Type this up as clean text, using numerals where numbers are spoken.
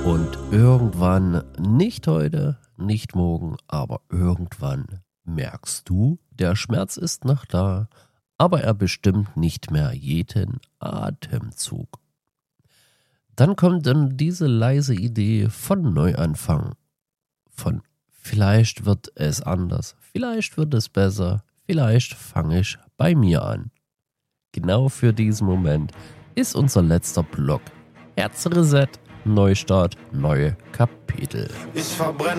Und irgendwann, nicht heute, nicht morgen, aber irgendwann merkst du, der Schmerz ist noch da, aber er bestimmt nicht mehr jeden Atemzug. Dann kommt dann diese leise Idee von Neuanfang, von vielleicht wird es anders, vielleicht wird es besser, vielleicht fange ich bei mir an. Genau für diesen Moment ist unser letzter Block. Herzreset, Neustart, neue Kapitel. Ich verbrenne